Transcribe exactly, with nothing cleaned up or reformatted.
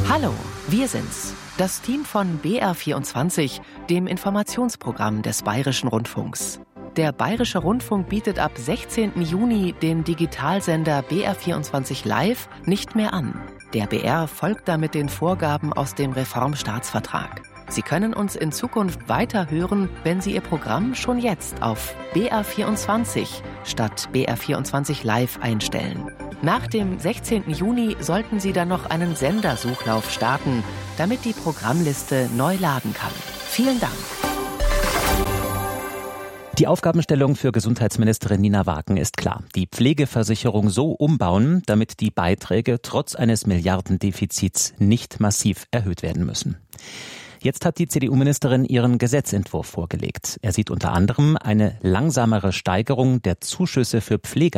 Hallo, wir sind's, das Team von B R vierundzwanzig, dem Informationsprogramm des Bayerischen Rundfunks. Der Bayerische Rundfunk bietet ab sechzehnten Juni den Digitalsender B R vierundzwanzig Live nicht mehr an. Der B R folgt damit den Vorgaben aus dem Reformstaatsvertrag. Sie können uns in Zukunft weiter hören, wenn Sie Ihr Programm schon jetzt auf B R vierundzwanzig statt B R vierundzwanzig Live einstellen. Nach dem sechzehnten Juni sollten Sie dann noch einen Sendersuchlauf starten, damit die Programmliste neu laden kann. Vielen Dank. Die Aufgabenstellung für Gesundheitsministerin Nina Wagen ist klar. Die Pflegeversicherung so umbauen, damit die Beiträge trotz eines Milliardendefizits nicht massiv erhöht werden müssen. Jetzt hat die C D U-Ministerin ihren Gesetzentwurf vorgelegt. Er sieht unter anderem eine langsamere Steigerung der Zuschüsse für Pflege